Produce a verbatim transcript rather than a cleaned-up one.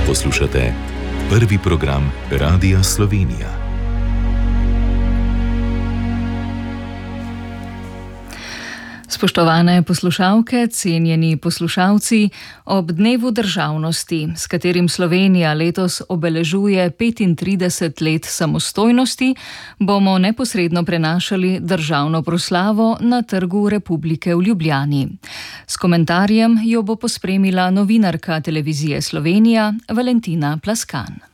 Poslušate prvi program Radia Slovenija. Spoštovane poslušalke, cenjeni poslušalci, ob Dnevu državnosti, s katerim Slovenija letos obeležuje petintrideset let samostojnosti, bomo neposredno prenašali državno proslavo na Trgu Republike v Ljubljani. S komentarjem jo bo pospremila novinarka Televizije Slovenija Valentina Plaskan.